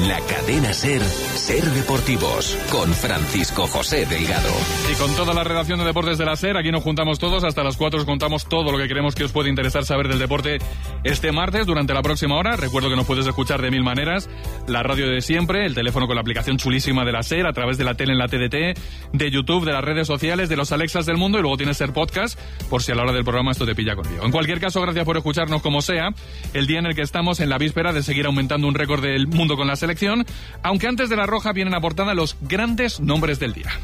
En la cadena SER, SER Deportivos, con Francisco José Delgado. Y con toda la redacción de deportes de la SER, aquí nos juntamos todos, hasta las 4 os contamos todo lo que creemos que os puede interesar saber del deporte este martes durante la próxima hora. Recuerdo que nos puedes escuchar de 1000 maneras, la radio de siempre, el teléfono con la aplicación chulísima de la SER, a través de la tele en la TDT, de YouTube, de las redes sociales, de los Alexas del mundo, y luego tienes SER Podcast, por si a la hora del programa esto te pilla con lío. En cualquier caso, gracias por escucharnos como sea, el día en el que estamos en la víspera de seguir aumentando un récord del mundo con la selección, aunque antes de la roja vienen a portada los grandes nombres del día.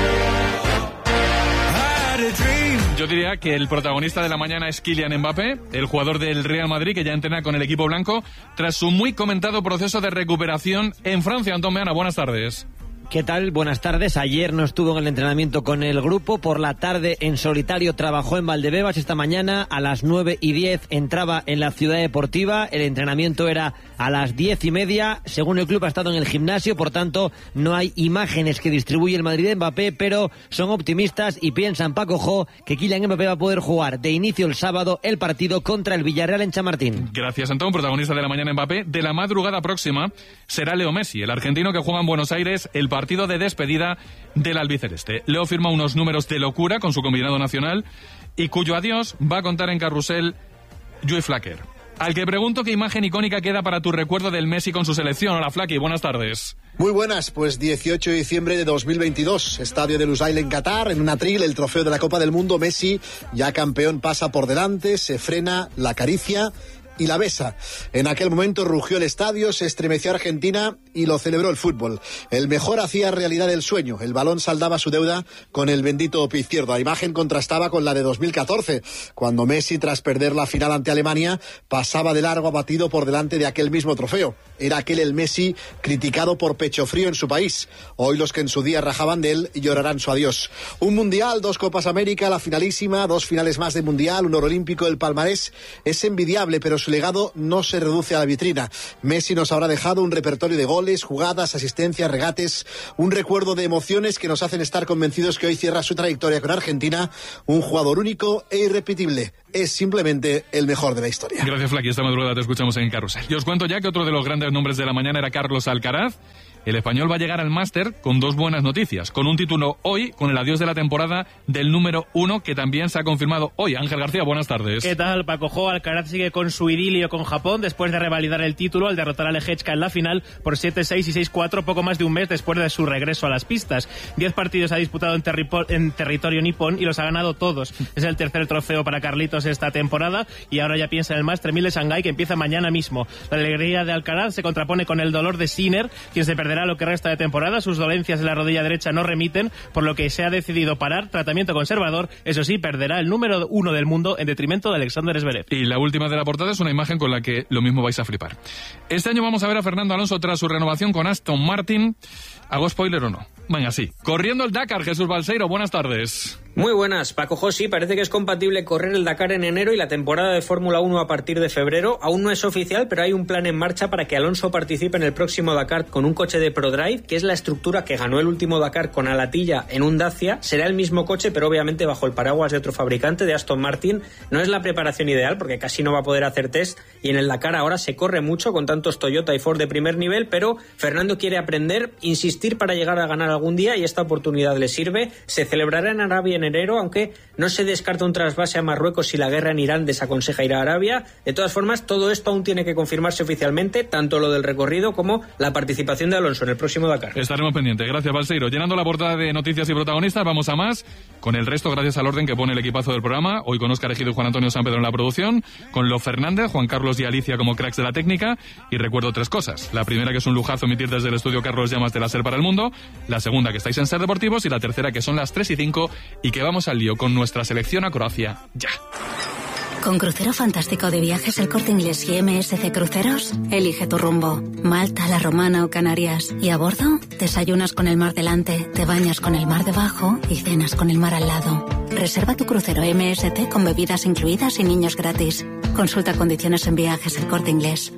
Yo diría que el protagonista de la mañana es Kylian Mbappé, el jugador del Real Madrid que ya entrena con el equipo blanco tras su muy comentado proceso de recuperación en Francia. Antón Meana, buenas tardes. ¿Qué tal? Buenas tardes. Ayer no estuvo en el entrenamiento con el grupo. Por la tarde en solitario trabajó en Valdebebas. Esta mañana a las 9:10 entraba en la Ciudad Deportiva. El entrenamiento era a las 10:30. Según el club ha estado en el gimnasio, por tanto no hay imágenes que distribuye el Madrid de Mbappé, pero son optimistas y piensan, Paco Jo, que Kylian Mbappé va a poder jugar de inicio el sábado el partido contra el Villarreal en Chamartín. Gracias, Antón. Protagonista de la mañana Mbappé. De la madrugada próxima será Leo Messi, el argentino que juega en Buenos Aires el partido de despedida del albiceleste. Leo firma unos números de locura con su combinado nacional y cuyo adiós va a contar en carrusel Joey Flacker, al que pregunto qué imagen icónica queda para tu recuerdo del Messi con su selección. Hola, Flaky, buenas tardes. Muy buenas, pues 18 de diciembre de 2022, estadio de Lusail en Qatar, en un atril, el trofeo de la Copa del Mundo. Messi, ya campeón, pasa por delante, se frena, la acaricia y la besa. En aquel momento rugió el estadio, se estremeció Argentina y lo celebró el fútbol. El mejor hacía realidad el sueño. El balón saldaba su deuda con el bendito pie izquierdo. La imagen contrastaba con la de 2014, cuando Messi, tras perder la final ante Alemania, pasaba de largo abatido por delante de aquel mismo trofeo. Era aquel el Messi criticado por pecho frío en su país. Hoy los que en su día rajaban de él llorarán su adiós. Un mundial, 2 Copas América, la finalísima, 2 finales más de mundial, un oro olímpico. El palmarés es envidiable, pero su legado no se reduce a la vitrina. Messi nos habrá dejado un repertorio de goles, jugadas, asistencias, regates, un recuerdo de emociones que nos hacen estar convencidos que hoy cierra su trayectoria con Argentina, un jugador único e irrepetible. Es simplemente el mejor de la historia. Gracias, Flaky. Esta madrugada te escuchamos en Carrusel. Y os cuento ya que otro de los grandes nombres de la mañana era Carlos Alcaraz. El español va a llegar al máster con 2 buenas noticias, con un título hoy, con el adiós de la temporada del número 1, que también se ha confirmado hoy. Ángel García, buenas tardes. ¿Qué tal, Paco Jo? Alcaraz sigue con su idilio con Japón después de revalidar el título al derrotar a Leječka en la final por 7-6 y 6-4, poco más de un mes después de su regreso a las pistas. 10 partidos ha disputado en territorio nipón y los ha ganado todos. Es el tercer trofeo para Carlitos esta temporada y ahora ya piensa en el Master 1000 de Shanghái, que empieza mañana mismo. La alegría de Alcaraz se contrapone con el dolor de Sinner, quien se perderá lo que resta de temporada. Sus dolencias en la rodilla derecha no remiten, por lo que se ha decidido parar, tratamiento conservador. Eso sí, perderá el número 1 del mundo en detrimento de Alexander Zverev. Y la última de la portada es una imagen con la que lo mismo vais a flipar. Este año vamos a ver a Fernando Alonso tras su renovación con Aston Martin. ¿Hago spoiler o no? Venga, sí. Corriendo el Dakar, Jesús Balseiro, buenas tardes. Muy buenas, Paco José. Parece que es compatible correr el Dakar en enero y la temporada de Fórmula 1 a partir de febrero. Aún no es oficial, pero hay un plan en marcha para que Alonso participe en el próximo Dakar con un coche de ProDrive, que es la estructura que ganó el último Dakar con Alatilla en un Dacia. Será el mismo coche, pero obviamente bajo el paraguas de otro fabricante, de Aston Martin. No es la preparación ideal, porque casi no va a poder hacer test, y en el Dakar ahora se corre mucho con tantos Toyota y Ford de primer nivel, pero Fernando quiere aprender, insistir para llegar a ganar algún día, y esta oportunidad le sirve. Se celebrará en Arabia en enero, aunque no se descarta un trasvase a Marruecos si la guerra en Irán desaconseja ir a Arabia. De todas formas, todo esto aún tiene que confirmarse oficialmente, tanto lo del recorrido como la participación de Alonso en el próximo Dakar. Estaremos pendientes. Gracias, Balseiro. Llenando la portada de noticias y protagonistas, vamos a más. Con el resto, gracias al orden que pone el equipazo del programa. Hoy con Óscar Ejido y Juan Antonio San Pedro en la producción. Con Lo Fernández, Juan Carlos y Alicia como cracks de la técnica. Y recuerdo 3 cosas. La primera, que es un lujazo emitir desde el estudio Carlos Llamas de la SER para el mundo. La segunda, que estáis en SER Deportivos. Y la tercera, que son las 3:05 y que vamos al lío con nuestra selección a Croacia. ¡Ya! Con Crucero Fantástico de Viajes El Corte Inglés y MSC Cruceros, elige tu rumbo. Malta, La Romana o Canarias. Y a bordo, desayunas con el mar delante, te bañas con el mar debajo y cenas con el mar al lado. Reserva tu crucero MSC con bebidas incluidas y niños gratis. Consulta condiciones en Viajes El Corte Inglés.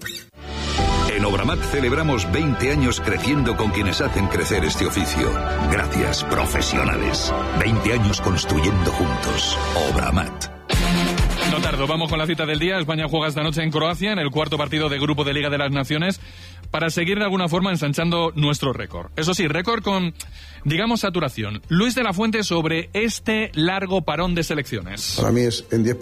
En Obramat celebramos 20 años creciendo con quienes hacen crecer este oficio. Gracias, profesionales. 20 años construyendo juntos. Obramat. No tardo, vamos con la cita del día. España juega esta noche en Croacia, en el cuarto partido de Grupo de Liga de las Naciones, para seguir de alguna forma ensanchando nuestro récord. Eso sí, récord con, digamos, saturación. Luis de la Fuente sobre este largo parón de selecciones. Para mí es en 10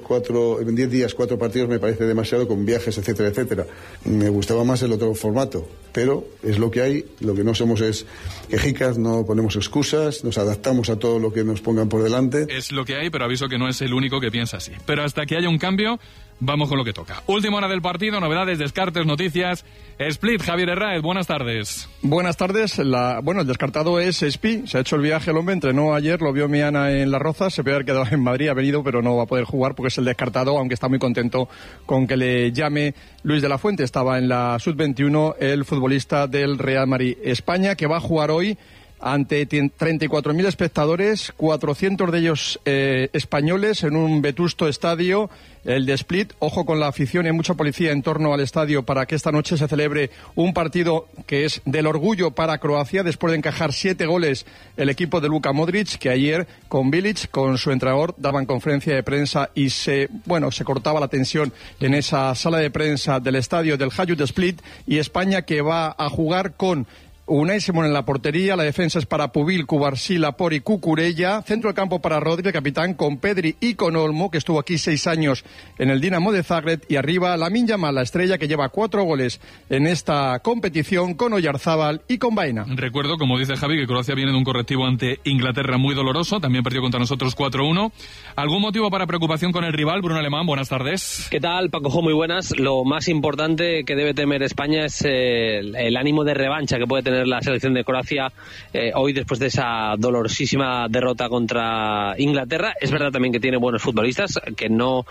días 4 partidos me parece demasiado, con viajes, etcétera, etcétera. Me gustaba más el otro formato, pero es lo que hay. Lo que no somos es quejicas, no ponemos excusas, nos adaptamos a todo lo que nos pongan por delante. Es lo que hay, pero aviso que no es el único que piensa así. Pero hasta que haya un cambio, vamos con lo que toca. Última hora del partido, novedades, descartes, noticias. Split, Javier Herráez, buenas tardes. Buenas tardes. El descartado es Espi. Se ha hecho el viaje el hombre, entrenó ayer, lo vio Miana en Las Rozas, se puede haber quedado en Madrid, ha venido, pero no va a poder jugar porque es el descartado, aunque está muy contento con que le llame Luis de la Fuente. Estaba en la Sub-21 el futbolista del Real Madrid España, que va a jugar hoy ante 34.000 espectadores, 400 de ellos españoles, en un vetusto estadio, el de Split. Ojo con la afición, hay mucha policía en torno al estadio para que esta noche se celebre un partido que es del orgullo para Croacia, después de encajar 7 goles el equipo de Luka Modric, que ayer con Bilic, con su entrenador, daban conferencia de prensa y se cortaba la tensión en esa sala de prensa del estadio del Hajduk Split. Y España, que va a jugar con Unai Simón en la portería, la defensa es para Pubil, Cubarsí, Laport y Cucurella, centro del campo para Rodri, el capitán, con Pedri y con Olmo, que estuvo aquí 6 años en el Dinamo de Zagreb, y arriba Lamine Yamal, la estrella, que lleva 4 goles en esta competición, con Oyarzábal y con Baena. Recuerdo, como dice Javi, que Croacia viene de un correctivo ante Inglaterra muy doloroso, también perdió contra nosotros 4-1. ¿Algún motivo para preocupación con el rival? Bruno Alemán, buenas tardes. ¿Qué tal, Paco? Muy buenas. Lo más importante que debe temer España es el ánimo de revancha que puede tener la selección de Croacia hoy, después de esa dolorosísima derrota contra Inglaterra. Es verdad también que tiene buenos futbolistas, que no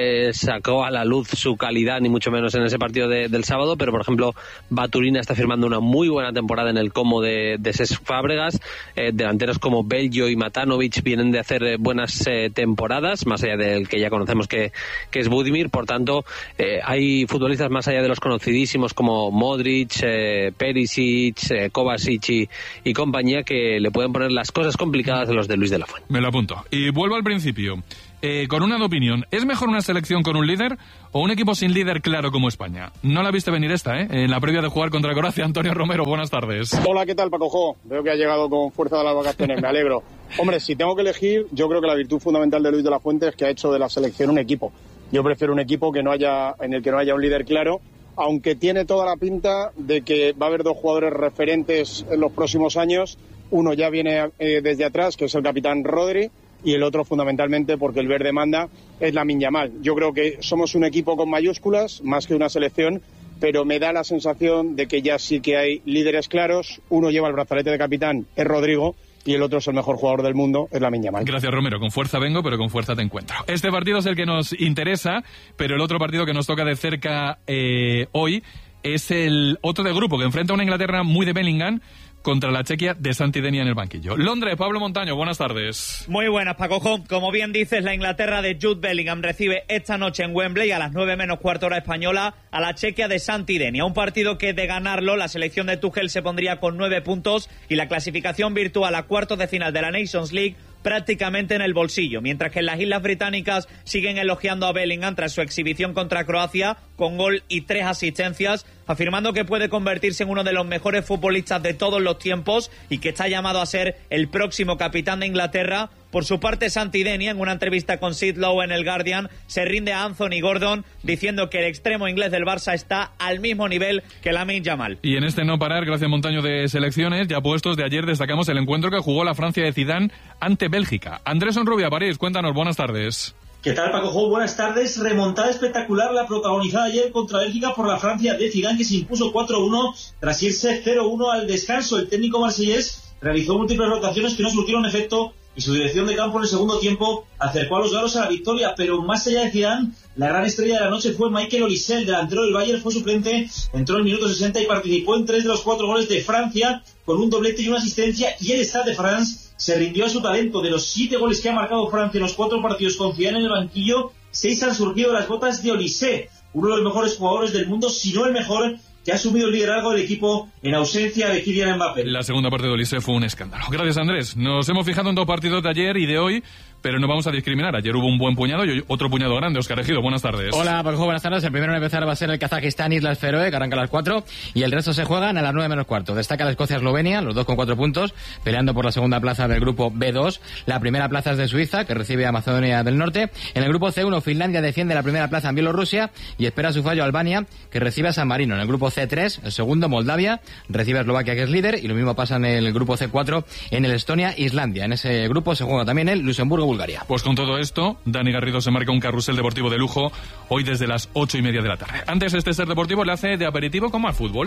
sacó a la luz su calidad, ni mucho menos en ese partido del sábado, pero por ejemplo Baturina está firmando una muy buena temporada en el Como de Cesc Fábregas. Delanteros como Belgio y Matanovic vienen de hacer buenas temporadas, más allá del que ya conocemos que es Budimir. Por tanto, hay futbolistas más allá de los conocidísimos como Modric, Perisic, Kovacic y compañía, que le pueden poner las cosas complicadas a los de Luis de la Fuente. Me lo apunto. Y vuelvo al principio. Con una opinión, ¿es mejor una selección con un líder o un equipo sin líder claro como España? No la viste venir esta, en la previa de jugar contra Croacia. Antonio Romero, buenas tardes. Hola, ¿qué tal, Paco? Veo que ha llegado con fuerza de las vacaciones, me alegro. Hombre, si tengo que elegir, yo creo que la virtud fundamental de Luis de la Fuente es que ha hecho de la selección un equipo. Yo prefiero un equipo en el que no haya un líder claro, aunque tiene toda la pinta de que va a haber 2 jugadores referentes en los próximos años. Uno ya viene desde atrás, que es el capitán Rodri, y el otro, fundamentalmente, porque el verde manda, es Lamine Yamal. Yo creo que somos un equipo con mayúsculas, más que una selección, pero me da la sensación de que ya sí que hay líderes claros. Uno lleva el brazalete de capitán, es Rodrigo, y el otro es el mejor jugador del mundo, es Lamine Yamal. Gracias, Romero. Con fuerza vengo, pero con fuerza te encuentro. Este partido es el que nos interesa, pero el otro partido que nos toca de cerca hoy es el otro de grupo, que enfrenta a una Inglaterra muy de Bellingham contra la Chequia de Santi Denia en el banquillo. Londres, Pablo Montaño, buenas tardes. Muy buenas, Paco. Como bien dices, la Inglaterra de Jude Bellingham recibe esta noche en Wembley a las 9 menos cuarto hora española a la Chequia de Santi Denia. Un partido que, de ganarlo, la selección de Tuchel se pondría con 9 puntos y la clasificación virtual a cuartos de final de la Nations League prácticamente en el bolsillo, mientras que en las Islas Británicas siguen elogiando a Bellingham tras su exhibición contra Croacia con gol y 3 asistencias, afirmando que puede convertirse en uno de los mejores futbolistas de todos los tiempos y que está llamado a ser el próximo capitán de Inglaterra. Por su parte, Santi Denia, en una entrevista con Sid Lowe en el Guardian, se rinde a Anthony Gordon diciendo que el extremo inglés del Barça está al mismo nivel que Lamine Yamal. Y en este no parar, gracias Montaño, de selecciones, ya puestos de ayer, destacamos el encuentro que jugó la Francia de Zidane ante Bélgica. Andrés Onrubia, París, cuéntanos, buenas tardes. ¿Qué tal, Paco? Buenas tardes. Remontada espectacular la protagonizada ayer contra Bélgica por la Francia de Zidane, que se impuso 4-1 tras irse 0-1 al descanso. El técnico marsellés realizó múltiples rotaciones que no surtieron efecto y su dirección de campo en el segundo tiempo acercó a los galos a la victoria, pero más allá de Zidane, la gran estrella de la noche fue Michael Olise, el delantero del Bayern, fue suplente, entró en el minuto 60 y participó en 3 de los 4 goles de Francia, con un doblete y una asistencia, y el Stade de France se rindió a su talento. De los 7 goles que ha marcado Francia en los 4 partidos con Zidane en el banquillo, 6 han surgido de las botas de Olise, uno de los mejores jugadores del mundo, si no el mejor, que ha asumido el liderazgo del equipo en ausencia de Kylian Mbappé. La segunda parte de Olise fue un escándalo. Gracias, Andrés. Nos hemos fijado en 2 partidos de ayer y de hoy, pero no vamos a discriminar. Ayer hubo un buen puñado y hoy otro puñado grande. Óscar Ejido, buenas tardes. Hola, Paco, buenas tardes. El primero en empezar va a ser el Kazajistán Islas Feroe, que arranca a las 4, y el resto se juegan a las 9 menos cuarto. Destaca la Escocia-Eslovenia, los dos con 4 puntos, peleando por la segunda plaza del grupo B2. La primera plaza es de Suiza, que recibe a Macedonia del Norte. En el grupo C1, Finlandia defiende la primera plaza en Bielorrusia y espera su fallo Albania, que recibe a San Marino. En el grupo C3, el segundo, Moldavia, recibe a Eslovaquia, que es líder, y lo mismo pasa en el grupo C4, en el Estonia-Islandia. En ese grupo se juega también el Luxemburgo-Bulgaria. Pues con todo esto, Dani Garrido se marca un carrusel deportivo de lujo hoy desde las 8:30 de la tarde. Antes este Ser Deportivo le hace de aperitivo con más fútbol.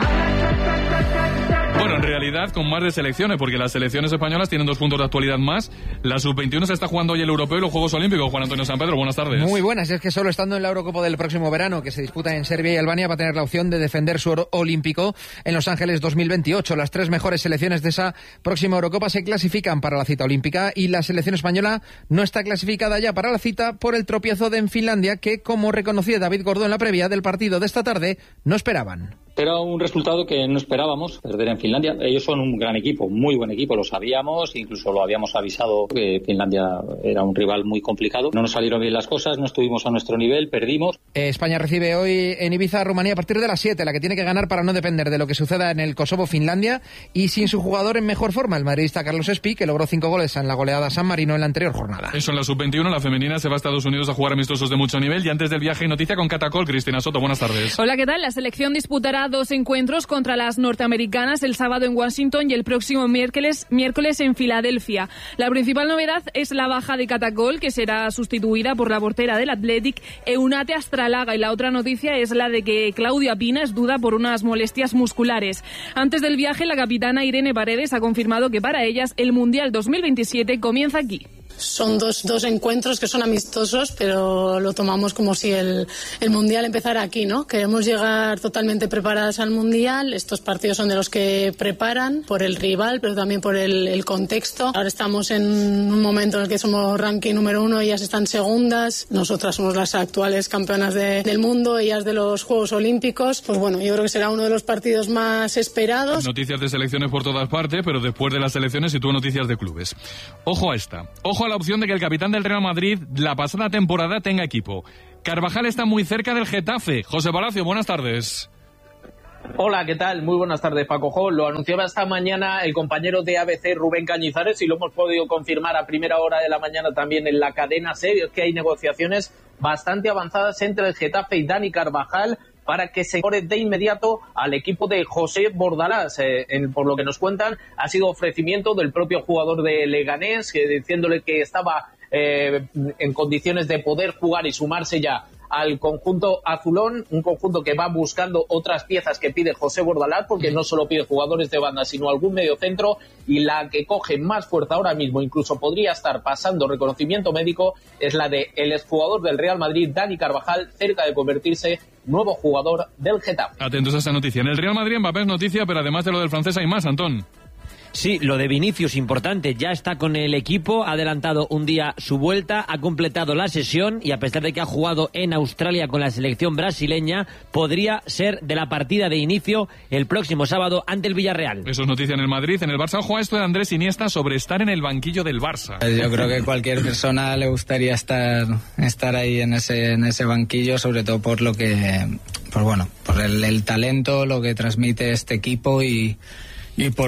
Bueno, en realidad con más de selecciones, porque las selecciones españolas tienen 2 puntos de actualidad más. La Sub-21 se está jugando hoy el Europeo y los Juegos Olímpicos. Juan Antonio San Pedro, buenas tardes. Muy buenas, es que solo estando en la Eurocopa del próximo verano, que se disputa en Serbia y Albania, va a tener la opción de defender su oro olímpico en Los Ángeles 2028. Las 3 mejores selecciones de esa próxima Eurocopa se clasifican para la cita olímpica y la selección española no está clasificada ya para la cita por el tropiezo en Finlandia que, como reconocía David Gordó en la previa del partido de esta tarde, no esperaban. Era un resultado que no esperábamos, perder en Finlandia. Ellos son un gran equipo, muy buen equipo, lo sabíamos, incluso lo habíamos avisado que Finlandia era un rival muy complicado. No nos salieron bien las cosas, no estuvimos a nuestro nivel, perdimos. España recibe hoy en Ibiza a Rumanía a partir de las 7, la que tiene que ganar para no depender de lo que suceda en el Kosovo-Finlandia y sin su jugador en mejor forma, el madridista Carlos Espí, que logró 5 goles en la goleada San Marino en la anterior jornada. Eso en la Sub-21, la femenina se va a Estados Unidos a jugar amistosos de mucho nivel y antes del viaje noticia con Catacol. Cristina Soto, buenas tardes. Hola, ¿qué tal? La selección disputará 2 encuentros contra las norteamericanas el sábado en Washington y el próximo miércoles en Filadelfia. La principal novedad es la baja de Catacol, que será sustituida por la portera del Athletic, Eunate Astralaga, y la otra noticia es la de que Claudia Pina es duda por unas molestias musculares. Antes del viaje, la capitana Irene Paredes ha confirmado que para ellas el Mundial 2027 comienza aquí. Son dos encuentros que son amistosos, pero lo tomamos como si el Mundial empezara aquí, ¿no? Queremos llegar totalmente preparadas al Mundial. Estos partidos son de los que preparan por el rival, pero también por el contexto. Ahora estamos en un momento en el que somos ranking número 1, ellas están segundas. Nosotras somos las actuales campeonas del mundo, ellas de los Juegos Olímpicos. Pues bueno, yo creo que será uno de los partidos más esperados. Noticias de selecciones por todas partes, pero después de las selecciones sitúo noticias de clubes. Ojo a esta. Ojo a la opción de que el capitán del Real Madrid la pasada temporada tenga equipo. Carvajal está muy cerca del Getafe. José Palacio, buenas tardes. Hola, ¿qué tal? Muy buenas tardes, Paco Jo. Lo anunciaba esta mañana el compañero de ABC, Rubén Cañizares, y lo hemos podido confirmar a primera hora de la mañana también en la cadena SER. Es que hay negociaciones bastante avanzadas entre el Getafe y Dani Carvajal para que se incorpore de inmediato al equipo de José Bordalás. Por lo que nos cuentan, ha sido ofrecimiento del propio jugador de Leganés, diciéndole que estaba en condiciones de poder jugar y sumarse ya al conjunto azulón, un conjunto que va buscando otras piezas que pide José Bordalás, porque no solo pide jugadores de banda, sino algún mediocentro, y la que coge más fuerza ahora mismo, incluso podría estar pasando reconocimiento médico, es la de el exjugador del Real Madrid, Dani Carvajal, cerca de convertirse nuevo jugador del Getafe. Atentos a esta noticia. En el Real Madrid, Mbappé es noticia, pero además de lo del francés hay más, Antón. Sí, lo de Vinicius, importante, ya está con el equipo, ha adelantado un día su vuelta, ha completado la sesión y a pesar de que ha jugado en Australia con la selección brasileña, podría ser de la partida de inicio el próximo sábado ante el Villarreal. Eso es noticia en el Madrid. En el Barça, ojo a esto de Andrés Iniesta sobre estar en el banquillo del Barça. Yo creo que cualquier persona le gustaría estar ahí en ese banquillo, sobre todo por lo que, pues bueno, por el talento, lo que transmite este equipo y por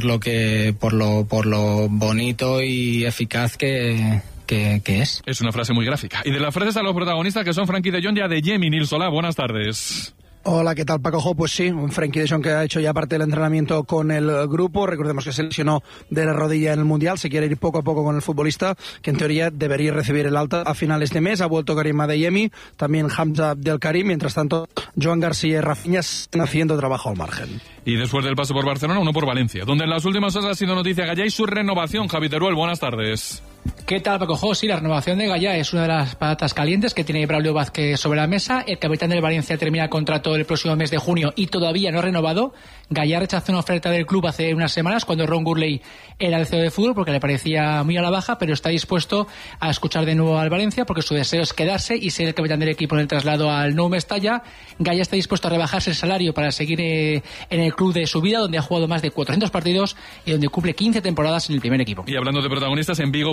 lo bonito y eficaz que es. Es una frase muy gráfica. Y de las frases a los protagonistas, que son Frenkie de Jong y Adeyemi. Nil Solá, buenas tardes. Hola, ¿qué tal, Paco Jo? Pues sí, un Frenkie de Jong que ha hecho ya parte del entrenamiento con el grupo. Recordemos que se lesionó de la rodilla en el Mundial. Se quiere ir poco a poco con el futbolista, que en teoría debería recibir el alta a finales de mes. Ha vuelto Karim Adeyemi, también Hamza Abdel Karim. Mientras tanto, Joan García y Rafinha están haciendo trabajo al margen. Y después del paso por Barcelona, uno por Valencia, donde en las últimas horas ha sido noticia Gallá y su renovación. Javi Teruel, buenas tardes. ¿Qué tal, Paco Jo? Sí, la renovación de Gallá es una de las patatas calientes que tiene Braulio Vázquez sobre la mesa. El capitán del Valencia termina contrato el próximo mes de junio y todavía no ha renovado. Gallá rechazó una oferta del club hace unas semanas cuando Ron Gurley era el CEO de fútbol porque le parecía muy a la baja, pero está dispuesto a escuchar de nuevo al Valencia porque su deseo es quedarse y ser el capitán del equipo en el traslado al Nou Mestalla. Gallá está dispuesto a rebajarse el salario para seguir en el club de su vida, donde ha jugado más de 400 partidos y donde cumple 15 temporadas en el primer equipo. Y hablando de protagonistas, en Vigo, por ejemplo,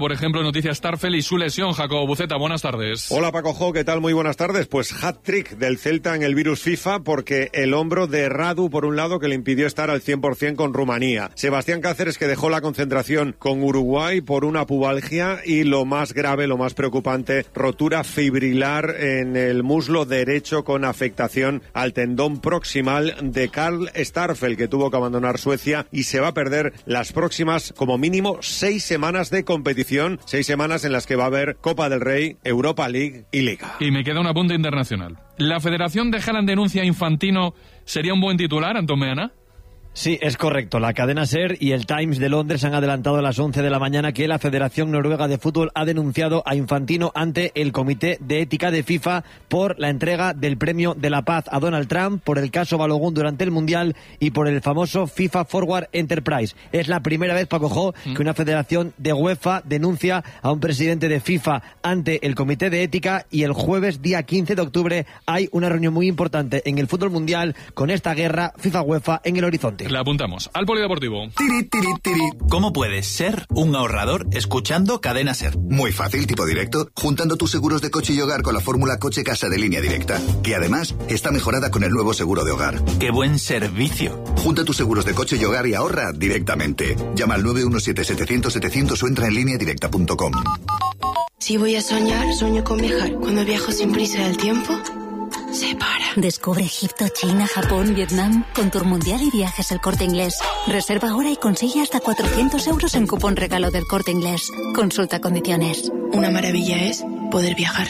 es noticia Starfel y su lesión. Jacobo Buceta, buenas tardes. Hola Paco Jo, ¿qué tal? Muy buenas tardes. Pues hat-trick del Celta en el virus FIFA, porque el hombro de Radu, por un lado, que le impidió estar al 100% con Rumanía. Sebastián Cáceres, que dejó la concentración con Uruguay por una pubalgia, y lo más grave, lo más preocupante, rotura fibrilar en el muslo derecho con afectación al tendón proximal de Karl Starfel, que tuvo que abandonar Suecia y se va a perder las próximas, como mínimo, 6 semanas de competición, 6 semanas en las que va a haber Copa del Rey, Europa League y Liga. Y me queda un apunte internacional. ¿La Federación de Haaland denuncia a Infantino sería un buen titular, Antón Meana? Sí, es correcto. La cadena SER y el Times de Londres han adelantado a las 11 de la mañana que la Federación Noruega de Fútbol ha denunciado a Infantino ante el Comité de Ética de FIFA por la entrega del Premio de la Paz a Donald Trump, por el caso Balogun durante el Mundial y por el famoso FIFA Forward Enterprise. Es la primera vez, Paco Jo, que una federación de UEFA denuncia a un presidente de FIFA ante el Comité de Ética, y el jueves, día 15 de octubre, hay una reunión muy importante en el fútbol mundial con esta guerra FIFA-UEFA en el horizonte. La apuntamos al polideportivo. Tiri, tiri, tiri. ¿Cómo puedes ser un ahorrador escuchando Cadena SER? Muy fácil, tipo directo, juntando tus seguros de coche y hogar con la fórmula Coche Casa de Línea Directa, que además está mejorada con el nuevo seguro de hogar. ¡Qué buen servicio! Junta tus seguros de coche y hogar y ahorra directamente. Llama al 917-700-700 o entra en lineadirecta.com. Si voy a soñar, sueño con viajar. Cuando viajo sin prisa del tiempo, se para. Descubre Egipto, China, Japón, Vietnam con Tour Mundial y Viajes El Corte Inglés. Reserva ahora y consigue hasta 400 euros en cupón regalo del Corte Inglés. Consulta condiciones. Una maravilla es poder viajar.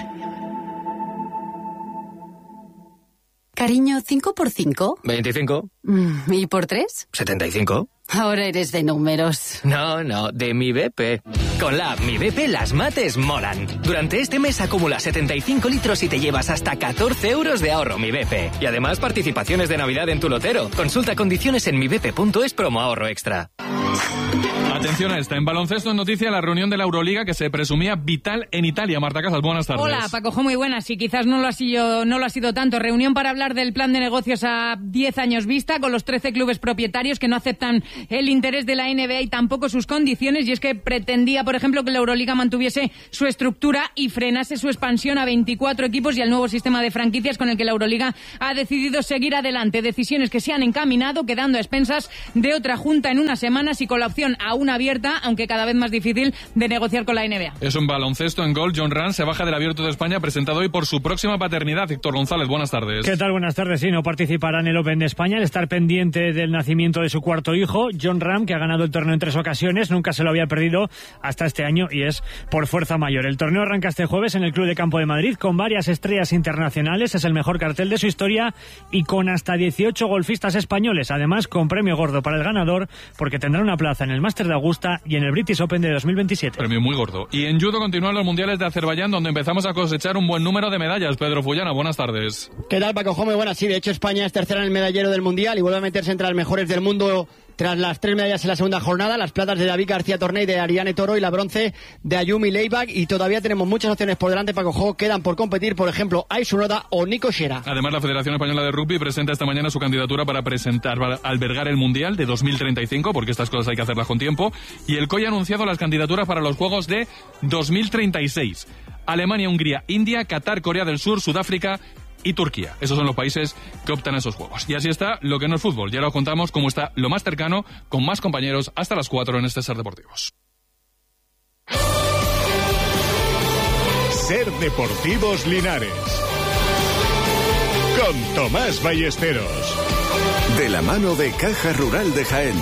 Cariño, ¿5 por 5? 25. ¿Y por 3? 75. Ahora eres de números. No, de Mi BP. Con la app Mi BP las mates molan. Durante este mes acumula 75 litros y te llevas hasta 14 euros de ahorro Mi BP. Y además participaciones de Navidad en tu lotero. Consulta condiciones en mibp.es promo ahorro extra. Atención a esta. En baloncesto en noticia la reunión de la Euroliga que se presumía vital en Italia. Marta Casas, buenas tardes. Hola, Paco, muy buenas. Y quizás no lo ha sido tanto. Reunión para hablar del plan de negocios a 10 años vista con los 13 clubes propietarios que no aceptan el interés de la NBA y tampoco sus condiciones. Y es que pretendía, por ejemplo, que la Euroliga mantuviese su estructura y frenase su expansión a 24 equipos y al nuevo sistema de franquicias con el que la Euroliga ha decidido seguir adelante. Decisiones que se han encaminado, quedando a expensas de otra junta en unas semanas y con la opción aún abierta, aunque cada vez más difícil, de negociar con la NBA. Es un baloncesto en gol. John Ram se baja del Abierto de España, presentado hoy por su próxima paternidad. Héctor González, buenas tardes. ¿Qué tal? Buenas tardes. Sí, no participará en el Open de España al estar pendiente del nacimiento de su cuarto hijo. John Ram, que ha ganado el torneo en 3 ocasiones, nunca se lo había perdido hasta este año y es por fuerza mayor. El torneo arranca este jueves en el Club de Campo de Madrid con varias estrellas internacionales. Es el mejor cartel de su historia y con hasta 18 golfistas españoles. Además, con premio gordo para el ganador, porque tendrá una plaza en el Máster de Augusta y en el British Open de 2027. Premio muy gordo. Y en judo continúan los mundiales de Azerbaiyán, donde empezamos a cosechar un buen número de medallas. Pedro Fullana, buenas tardes. ¿Qué tal, Paco? Muy buenas. Sí, de hecho España es tercera en el medallero del mundial y vuelve a meterse entre las mejores del mundo tras las 3 medallas en la segunda jornada, las platas de David García Torné y de Ariane Toro y la bronce de Ayumi Leibach, y todavía tenemos muchas opciones por delante, Paco Jo. Quedan por competir, por ejemplo, Aisu Noda o Nico Shera. Además, la Federación Española de Rugby presenta esta mañana su candidatura para albergar el Mundial de 2035, porque estas cosas hay que hacerlas con tiempo, y el COI ha anunciado las candidaturas para los Juegos de 2036. Alemania, Hungría, India, Qatar, Corea del Sur, Sudáfrica y Turquía. Esos son los países que optan a esos juegos. Y así está lo que no es fútbol. Ya lo contamos cómo está lo más cercano, con más compañeros, hasta las 4 en este Ser Deportivos. Ser Deportivos Linares. Con Tomás Ballesteros. De la mano de Caja Rural de Jaén.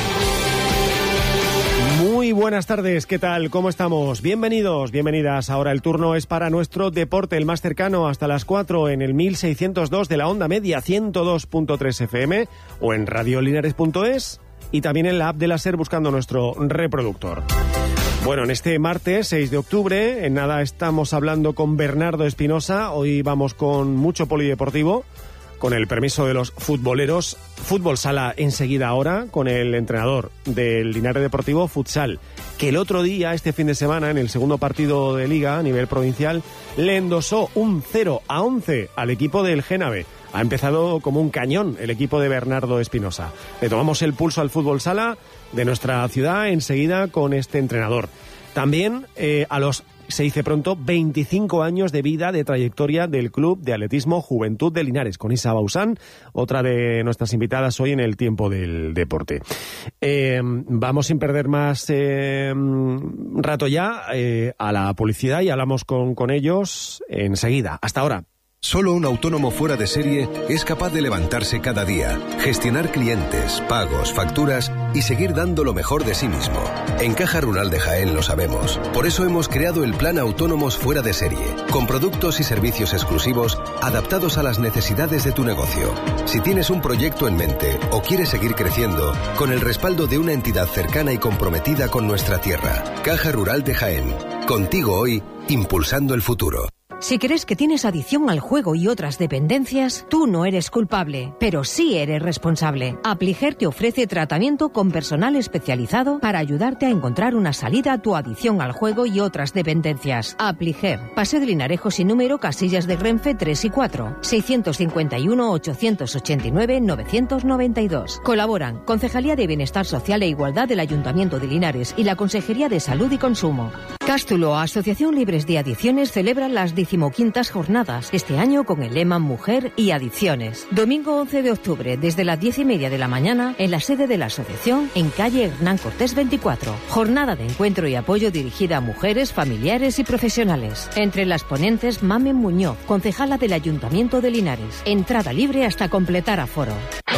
Muy buenas tardes, ¿qué tal? ¿Cómo estamos? Bienvenidos, bienvenidas. Ahora el turno es para nuestro deporte, el más cercano, hasta las 4 en el 1602 de la onda media, 102.3 FM o en radiolinares.es y también en la app de la SER buscando nuestro reproductor. Bueno, en este martes 6 de octubre, en nada estamos hablando con Bernardo Espinosa. Hoy vamos con mucho polideportivo. Con el permiso de los futboleros, fútbol sala enseguida ahora, con el entrenador del Linares Deportivo Futsal, que el otro día, este fin de semana, en el segundo partido de Liga a nivel provincial, le endosó un 0-11 al equipo del Génave. Ha empezado como un cañón el equipo de Bernardo Espinosa. Le tomamos el pulso al fútbol sala de nuestra ciudad enseguida con este entrenador. También a los, se dice pronto, 25 años de vida de trayectoria del Club de Atletismo Juventud de Linares, con Isa Bausán, otra de nuestras invitadas hoy en el Tiempo del Deporte. Vamos sin perder más rato ya a la publicidad y hablamos con ellos enseguida. Hasta ahora. Solo un autónomo fuera de serie es capaz de levantarse cada día, gestionar clientes, pagos, facturas y seguir dando lo mejor de sí mismo. En Caja Rural de Jaén lo sabemos. Por eso hemos creado el Plan Autónomos Fuera de Serie, con productos y servicios exclusivos adaptados a las necesidades de tu negocio. Si tienes un proyecto en mente o quieres seguir creciendo, con el respaldo de una entidad cercana y comprometida con nuestra tierra. Caja Rural de Jaén. Contigo hoy, impulsando el futuro. Si crees que tienes adicción al juego y otras dependencias, tú no eres culpable, pero sí eres responsable. Apliger te ofrece tratamiento con personal especializado para ayudarte a encontrar una salida a tu adicción al juego y otras dependencias. Apliger, Paseo de Linarejo sin número, Casillas de Renfe 3 y 4, 651-889-992. Colaboran Concejalía de Bienestar Social e Igualdad del Ayuntamiento de Linares y la Consejería de Salud y Consumo. Cástulo, Asociación Libres de Adicciones, celebra las 15ª jornadas, este año con el lema Mujer y Adicciones. Domingo 11 de octubre, desde las 10:30 de la mañana, en la sede de la asociación, en calle Hernán Cortés 24. Jornada de encuentro y apoyo dirigida a mujeres, familiares y profesionales. Entre las ponentes, Mamen Muñoz, concejala del Ayuntamiento de Linares. Entrada libre hasta completar aforo.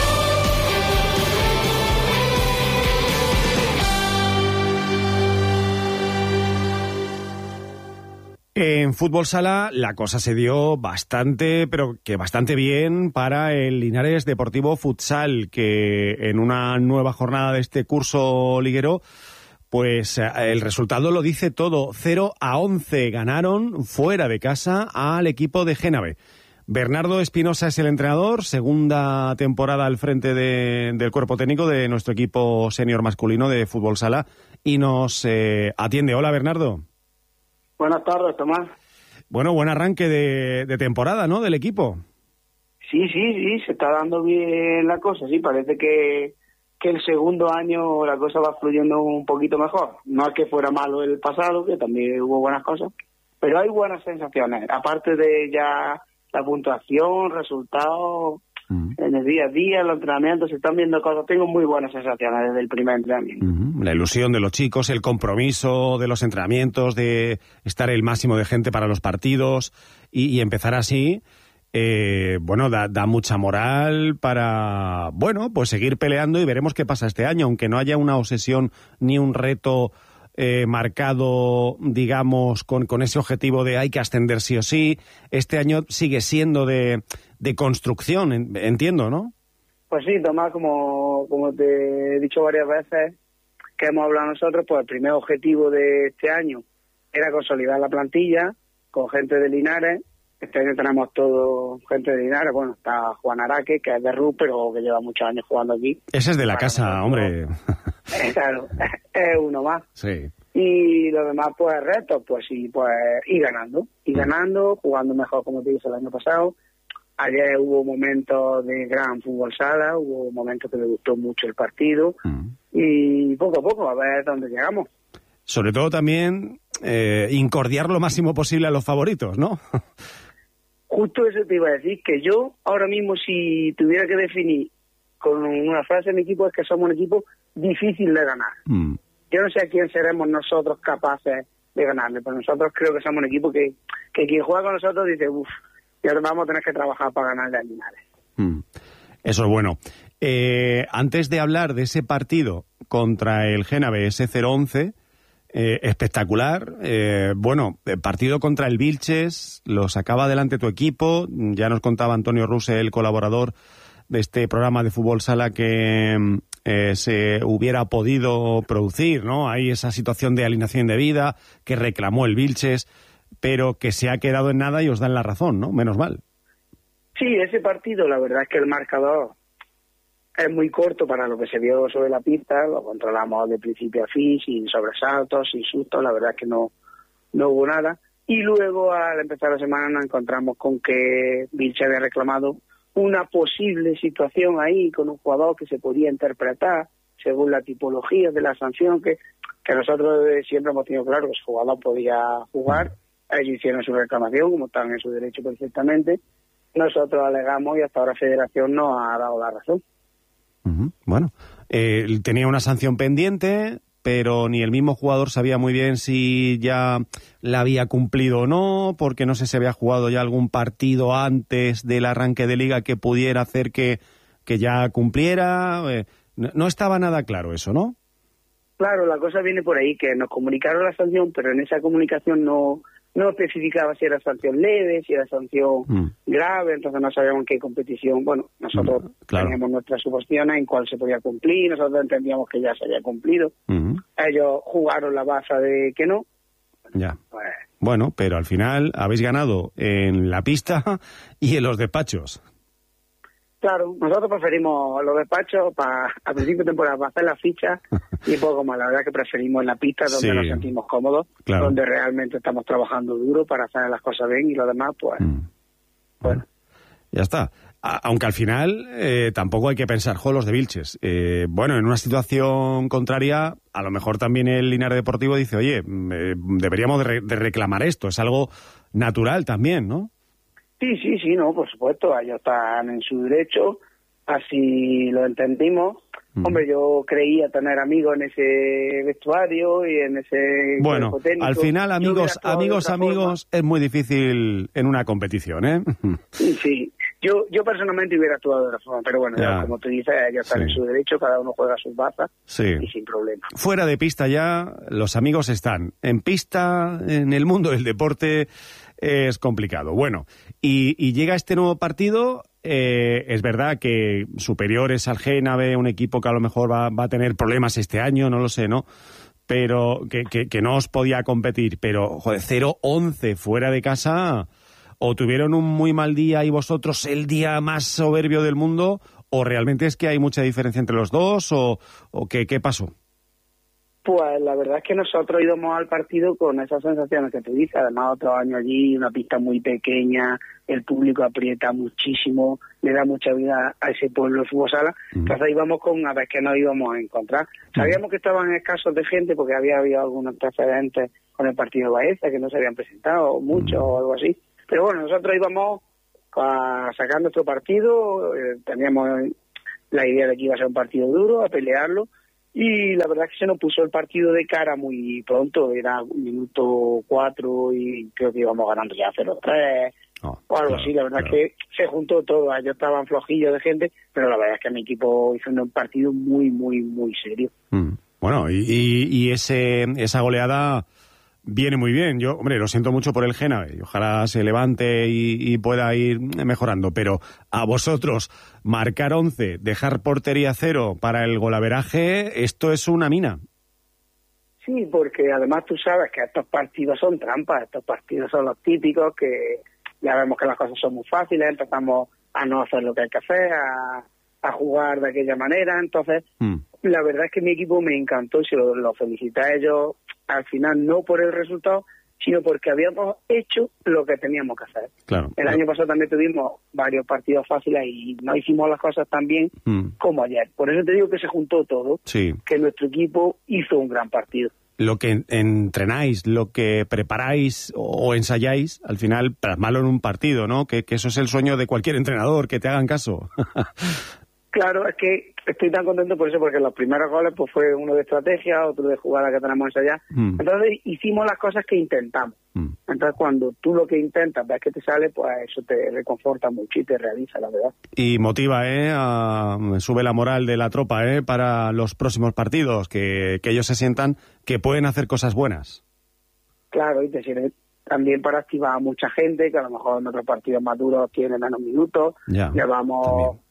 En fútbol sala la cosa se dio bastante, pero que bastante bien para el Linares Deportivo Futsal, que en una nueva jornada de este curso liguero, pues el resultado lo dice todo. 0-11 ganaron fuera de casa al equipo de Génave. Bernardo Espinosa es el entrenador, segunda temporada al frente del cuerpo técnico de nuestro equipo senior masculino de fútbol sala y nos atiende. Hola, Bernardo. Buenas tardes, Tomás. Bueno, buen arranque de temporada, ¿no?, del equipo. Sí, se está dando bien la cosa, sí, parece que el segundo año la cosa va fluyendo un poquito mejor. No es que fuera malo el pasado, que también hubo buenas cosas, pero hay buenas sensaciones, aparte de ya la puntuación, resultados, en el día a día, los entrenamientos, se están viendo cosas. Tengo muy buenas sensaciones desde el primer entrenamiento. La ilusión de los chicos, el compromiso de los entrenamientos, de estar el máximo de gente para los partidos y empezar así, da mucha moral para, pues seguir peleando y veremos qué pasa este año, aunque no haya una obsesión ni un reto marcado, digamos, con ese objetivo de hay que ascender sí o sí. Este año sigue siendo de construcción, entiendo, ¿no? Pues sí, Tomás, como te he dicho varias veces que hemos hablado nosotros, pues el primer objetivo de este año era consolidar la plantilla con gente de Linares. Este año tenemos todo gente de Linares. Bueno, está Juan Araque, que es de RU, pero que lleva muchos años jugando aquí. Ese es de la casa, hombre. Claro, es uno más. Sí. Y lo demás, pues retos, pues sí, pues ir ganando, jugando mejor, como te dije el año pasado. Ayer hubo momentos de gran fútbol sala, hubo momentos que me gustó mucho el partido y poco a poco a ver dónde llegamos. Sobre todo también incordiar lo máximo posible a los favoritos, ¿no? Justo eso te iba a decir, que yo ahora mismo, si tuviera que definir con una frase en mi equipo, es que somos un equipo difícil de ganar. Yo no sé a quién seremos nosotros capaces de ganarle, pero nosotros creo que somos un equipo que quien juega con nosotros dice, y ahora vamos a tener que trabajar para ganarle a Linares. Eso es bueno. Antes de hablar de ese partido contra el Génave, ese 0-11, espectacular, partido contra el Vilches, lo sacaba adelante tu equipo, ya nos contaba Antonio Ruse, el colaborador de este programa de fútbol sala, que se hubiera podido producir, ¿no? Hay esa situación de alineación indebida que reclamó el Vilches, pero que se ha quedado en nada y os dan la razón, ¿no? Menos mal. Sí, ese partido, la verdad es que el marcador es muy corto para lo que se vio sobre la pista, lo controlamos de principio a fin, sin sobresaltos, sin sustos, la verdad es que no hubo nada. Y luego, al empezar la semana, nos encontramos con que Vilche había reclamado una posible situación ahí con un jugador que se podía interpretar según la tipología de la sanción, que que nosotros siempre hemos tenido claro que el jugador podía jugar, ellos hicieron su reclamación, como están en su derecho perfectamente, nosotros alegamos y hasta ahora Federación nos ha dado la razón. Bueno, tenía una sanción pendiente, pero ni el mismo jugador sabía muy bien si ya la había cumplido o no, porque no sé si había jugado ya algún partido antes del arranque de liga que pudiera hacer que ya cumpliera. No estaba nada claro eso, ¿no? Claro, la cosa viene por ahí, que nos comunicaron la sanción, pero en esa comunicación no especificaba si era sanción leve, si era sanción grave, entonces no sabíamos en qué competición. Bueno, nosotros teníamos nuestras suposiciones en cuál se podía cumplir, nosotros entendíamos que ya se había cumplido. Ellos jugaron la baza de que no. Ya. Bueno, pero al final habéis ganado en la pista y en los despachos. Claro, nosotros preferimos los despachos a principio de temporada para hacer las fichas y poco más. La verdad que preferimos en la pista donde nos sentimos cómodos, donde realmente estamos trabajando duro para hacer las cosas bien y lo demás, pues, bueno. Ya está. Aunque al final tampoco hay que pensar, los de Vilches. Bueno, en una situación contraria, a lo mejor también el Linares Deportivo dice, oye, deberíamos de reclamar esto. Es algo natural también, ¿no? Sí, no, por supuesto, ellos están en su derecho, así lo entendimos. Hombre, yo creía tener amigos en ese vestuario y en ese... Bueno, al final, amigos, es muy difícil en una competición, ¿eh? Sí. Yo personalmente hubiera actuado de otra forma, pero bueno, ya, como tú dices, ellos están en su derecho, cada uno juega sus bazas y sin problema. Fuera de pista ya, los amigos están. En pista, en el mundo del deporte, es complicado. Bueno, y llega este nuevo partido, es verdad que superiores al Génave, un equipo que a lo mejor va a tener problemas este año, no lo sé, ¿no? Pero que no os podía competir, pero, 0-11 fuera de casa... ¿O tuvieron un muy mal día y vosotros el día más soberbio del mundo? ¿O realmente es que hay mucha diferencia entre los dos? ¿O qué pasó? Pues la verdad es que nosotros íbamos al partido con esas sensaciones que te dices. Además, otro año allí, una pista muy pequeña, el público aprieta muchísimo, le da mucha vida a ese pueblo de fútbol sala. Entonces íbamos con a ver qué nos íbamos a encontrar. Sabíamos que estaban escasos de gente porque había habido algunos precedentes con el partido de Baeza que no se habían presentado, muchos o algo así. Pero bueno, nosotros íbamos a sacar nuestro partido, teníamos la idea de que iba a ser un partido duro, a pelearlo, y la verdad es que se nos puso el partido de cara muy pronto, era minuto 4 y creo que íbamos ganando ya 0-3 o algo así. La verdad es que se juntó todo, ellos estaban flojillos de gente, pero la verdad es que mi equipo hizo un partido muy, muy, muy serio. Bueno, y esa goleada... Viene muy bien. Yo, hombre, lo siento mucho por el Génave y ojalá se levante y pueda ir mejorando, pero a vosotros marcar 11, dejar portería 0 para el golaveraje, esto es una mina. Sí, porque además tú sabes que estos partidos son trampas, estos partidos son los típicos que ya vemos que las cosas son muy fáciles, empezamos a no hacer lo que hay que hacer, a jugar de aquella manera, entonces la verdad es que mi equipo me encantó y se lo felicité a ellos. Al final no por el resultado, sino porque habíamos hecho lo que teníamos que hacer. El año pasado también tuvimos varios partidos fáciles y no hicimos las cosas tan bien como ayer. Por eso te digo que se juntó todo, que nuestro equipo hizo un gran partido. Lo que entrenáis, lo que preparáis o ensayáis, al final plasmarlo en un partido, ¿no? Que eso es el sueño de cualquier entrenador, que te hagan caso. Claro, es que estoy tan contento por eso, porque los primeros goles pues fue uno de estrategia, otro de jugada que tenemos ensayada. Entonces hicimos las cosas que intentamos. Entonces cuando tú lo que intentas ves que te sale, pues eso te reconforta mucho y te realiza, la verdad. Y motiva, sube la moral de la tropa, para los próximos partidos, que ellos se sientan que pueden hacer cosas buenas. Claro, y te sirve también para activar a mucha gente, que a lo mejor en otros partidos más duros tienen menos minutos. Llevamos... También.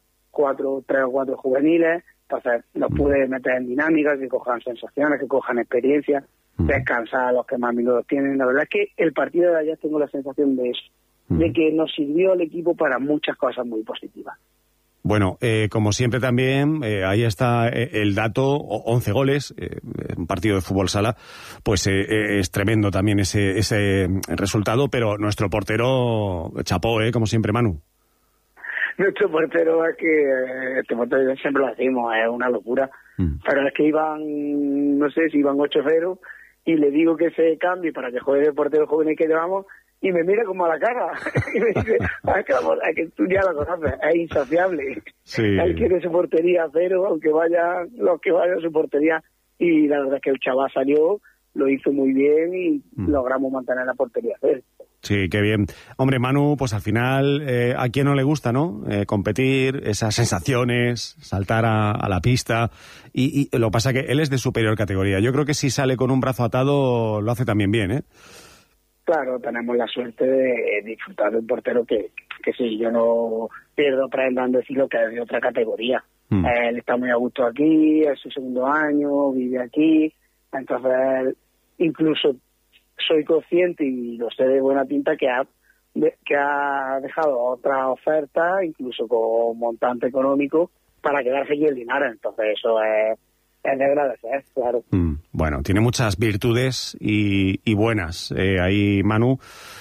3 o 4 juveniles, entonces los pude meter en dinámicas, que cojan sensaciones, que cojan experiencia, descansar a los que más minutos tienen. La verdad es que el partido de ayer tengo la sensación de eso, de que nos sirvió al equipo para muchas cosas muy positivas. Bueno, como siempre también, ahí está el dato, 11 goles, un partido de fútbol sala, pues es tremendo también ese resultado, pero nuestro portero chapó, como siempre, Manu. Nuestro portero es que, este portero siempre lo decimos, es una locura. Pero es que iban, no sé si iban 8-0, y le digo que se cambie para que juegue el portero joven que llevamos, y me mira como a la cara. Y me dice, es que tú ya lo conoces, es insaciable. Sí. Él quiere su portería cero, aunque vayan los que vayan a su portería. Y la verdad es que el chaval salió, lo hizo muy bien y logramos mantener la portería cero. Sí, qué bien. Hombre, Manu, pues al final, ¿a quién no le gusta, no? Competir, esas sensaciones, saltar a la pista. Y lo que pasa es que él es de superior categoría. Yo creo que si sale con un brazo atado, lo hace también bien, ¿eh? Claro, tenemos la suerte de disfrutar de un portero que sí, yo no pierdo prenda en decirlo, que es de otra categoría. Él está muy a gusto aquí, es su segundo año, vive aquí, entonces incluso soy consciente y lo sé de buena pinta que ha dejado otra oferta, incluso con montante económico, para quedarse aquí en Linares. Entonces eso es de agradecer, claro. Bueno, tiene muchas virtudes y buenas. Ahí Manu,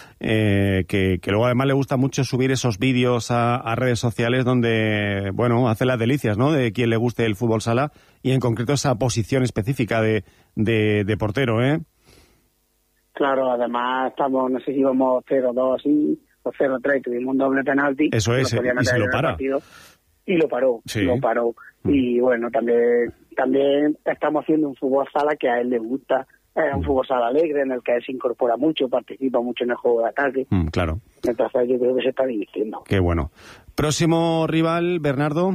que luego además le gusta mucho subir esos vídeos a redes sociales donde, bueno, hace las delicias, ¿no?, de quien le guste el fútbol sala, y en concreto esa posición específica de portero, ¿eh? Claro, además estamos, no sé si íbamos 0-2 así, o 0-3, tuvimos un doble penalti. Eso es, y se lo para. Y lo paró, sí. lo paró. Y bueno, también estamos haciendo un fútbol sala que a él le gusta. Es un fútbol sala alegre, en el que él se incorpora mucho, participa mucho en el juego de ataque. Claro. Entonces yo creo que se está divirtiendo. Qué bueno. Próximo rival, Bernardo.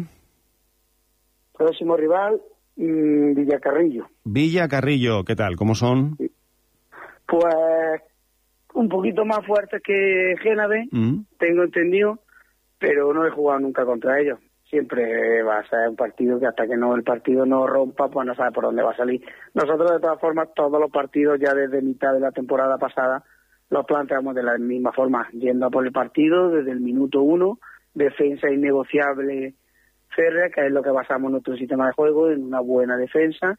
Próximo rival, Villacarrillo. Villacarrillo, ¿qué tal? ¿Cómo son? Pues un poquito más fuertes que Génave, tengo entendido, pero no he jugado nunca contra ellos. Siempre va a ser un partido que hasta que el partido no rompa, pues no sabe por dónde va a salir. Nosotros, de todas formas, todos los partidos ya desde mitad de la temporada pasada los planteamos de la misma forma, yendo a por el partido desde el minuto 1, defensa innegociable férrea, que es lo que basamos nuestro sistema de juego, en una buena defensa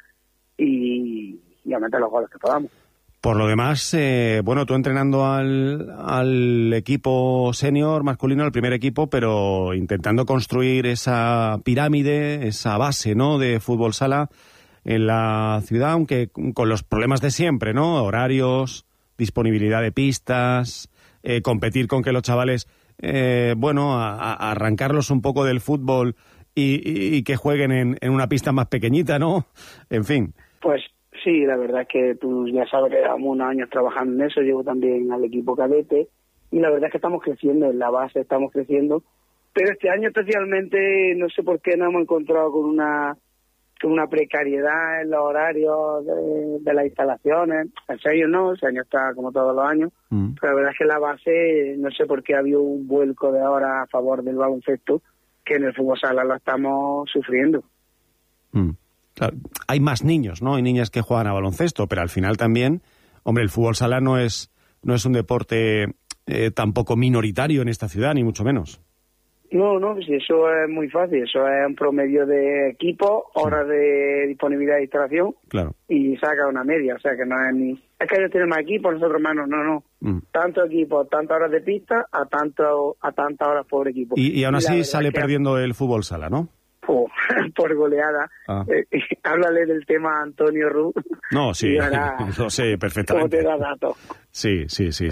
y a meter los goles que podamos. Por lo demás, bueno, tú entrenando al equipo senior masculino, al primer equipo, pero intentando construir esa pirámide, esa base, ¿no?, de fútbol sala en la ciudad, aunque con los problemas de siempre, ¿no? Horarios, disponibilidad de pistas, competir con que los chavales, bueno, a arrancarlos un poco del fútbol y que jueguen en una pista más pequeñita, ¿no? En fin. Pues sí, la verdad es que tú ya sabes que llevamos unos años trabajando en eso, llevo también al equipo cadete, y la verdad es que estamos creciendo, en la base estamos creciendo, pero este año especialmente no sé por qué nos hemos encontrado con una precariedad en los horarios de las instalaciones. En serio no, ese año está como todos los años, pero la verdad es que la base, no sé por qué ha habido un vuelco de ahora a favor del baloncesto, que en el fútbol sala lo estamos sufriendo. Claro, hay más niños, ¿no? Hay niñas que juegan a baloncesto, pero al final también, hombre, el fútbol sala no es un deporte tampoco minoritario en esta ciudad, ni mucho menos. No, pues eso es muy fácil, eso es un promedio de equipo, horas de disponibilidad de instalación, claro, y saca una media, o sea que no es ni... Es que ellos tienen más equipos, nosotros menos, no. Tanto equipo, tantas horas de pista, a tantas horas por equipo. Y aún así sale perdiendo el fútbol sala, ¿no? Por goleada. Háblale del tema a Antonio Ruz. No, sí, lo sé perfectamente. ¿Cómo te da datos? Sí.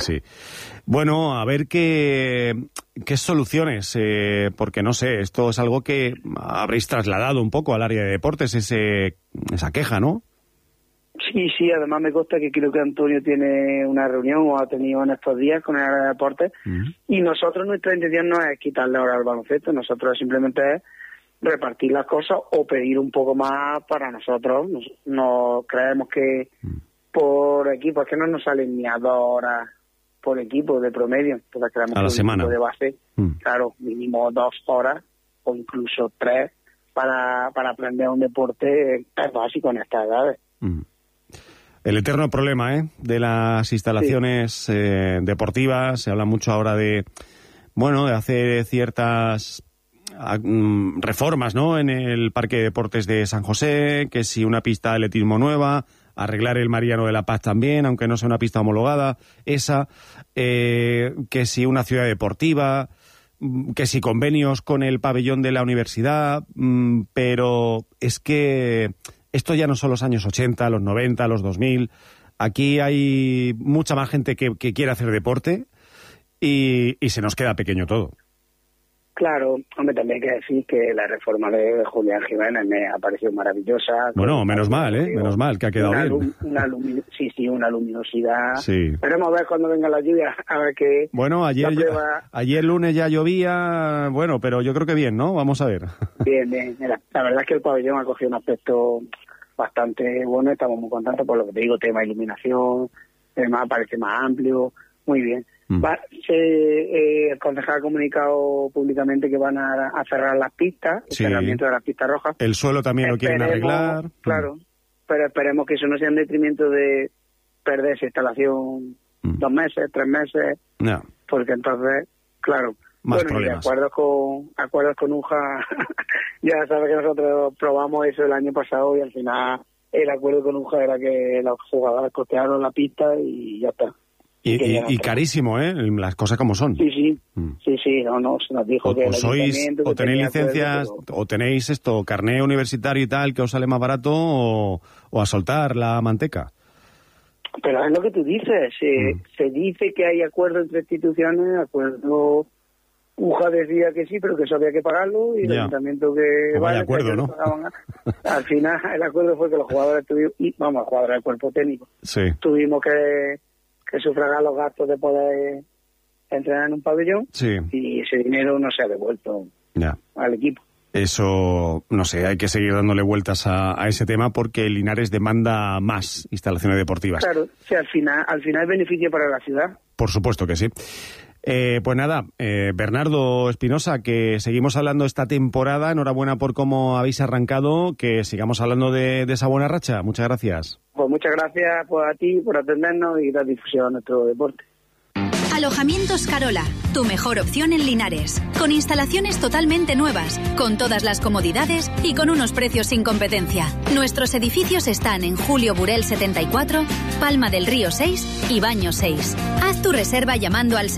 Bueno, a ver qué soluciones, porque no sé, esto es algo que habréis trasladado un poco al área de deportes, esa queja, ¿no? Sí, además me consta que creo que Antonio tiene una reunión o ha tenido en estos días con el área de deportes, y nosotros, nuestra intención no es quitarle ahora al baloncesto, nosotros simplemente es repartir las cosas o pedir un poco más para nosotros. No creemos que por equipo, es que no nos salen ni a 2 horas por equipo de promedio, entonces creemos a la que semana de base, claro, mínimo 2 horas o incluso 3 para aprender un deporte es básico en estas edades. El eterno problema, de las instalaciones deportivas. Se habla mucho ahora de hacer ciertas reformas, ¿no?, en el Parque de Deportes de San José, que si una pista de atletismo nueva, arreglar el Mariano de la Paz también, aunque no sea una pista homologada, que si una ciudad deportiva. que si convenios con el pabellón de la universidad, pero es que esto ya no son los años 80, los 90, los 2000. Aquí hay mucha más gente que quiere hacer deporte y se nos queda pequeño todo. Claro, hombre, también hay que decir que la reforma de Julián Jiménez me ha parecido maravillosa. Bueno, menos mal, menos mal que ha quedado bien. Una luminosidad. Sí. Esperemos a ver cuando venga la lluvia, a ver qué... Bueno, ayer lunes ya llovía, bueno, pero yo creo que bien, ¿no? Vamos a ver. Bien. Mira, la verdad es que el pabellón ha cogido un aspecto bastante bueno, estamos muy contentos por lo que te digo, tema iluminación, además parece más amplio, muy bien. El concejal ha comunicado públicamente que van a cerrar las pistas, el cerramiento de las pistas rojas. El suelo también lo quieren arreglar. Claro, pero esperemos que eso no sea en detrimento de perder esa instalación 2 meses, 3 meses, porque entonces, claro, más problemas. Acuerdos con UJA, ya sabes que nosotros probamos eso el año pasado y al final el acuerdo con UJA era que los jugadores costearon la pista y ya está. Y carísimo, ¿eh? Las cosas como son. Sí, no, se nos dijo que o tenéis licencias, o tenéis carné universitario y tal, que os sale más barato, o a soltar la manteca. Pero es lo que tú dices, se dice que hay acuerdo entre instituciones, acuerdo... UJA decía que sí, pero que eso había que pagarlo, y el ayuntamiento que... vaya acuerdo, ¿no? Al final, el acuerdo fue que los jugadores tuvimos, los jugadores del cuerpo técnico, tuvimos que sufragar los gastos de poder entrenar en un pabellón, y ese dinero no se ha devuelto al equipo. Eso, no sé, hay que seguir dándole vueltas a ese tema porque Linares demanda más instalaciones deportivas. Claro, al final beneficio para la ciudad. Por supuesto que sí. Pues nada, Bernardo Espinosa, que seguimos hablando esta temporada. Enhorabuena por cómo habéis arrancado, que sigamos hablando de esa buena racha. Muchas gracias. Pues muchas gracias a ti por atendernos y dar difusión a nuestro deporte. Alojamientos Carola, tu mejor opción en Linares. Con instalaciones totalmente nuevas, con todas las comodidades y con unos precios sin competencia. Nuestros edificios están en Julio Burel 74, Palma del Río 6 y Baño 6. Haz tu reserva llamando al